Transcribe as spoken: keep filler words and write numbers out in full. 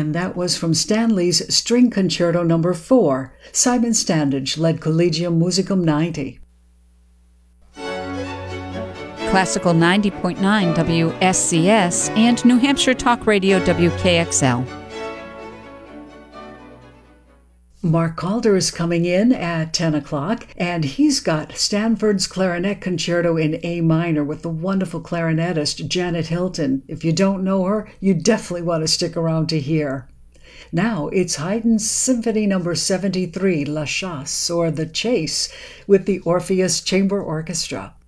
And that was from Stanley's String Concerto Number four. Simon Standage led Collegium Musicum ninety. Classical ninety point nine W S C S and New Hampshire Talk Radio W K X L. Mark Calder is coming in at ten o'clock, and he's got Stanford's Clarinet Concerto in A minor with the wonderful clarinetist Janet Hilton. If you don't know her, you definitely want to stick around to hear. Now it's Haydn's Symphony Number seventy-three, La Chasse, or The Chase, with the Orpheus Chamber Orchestra.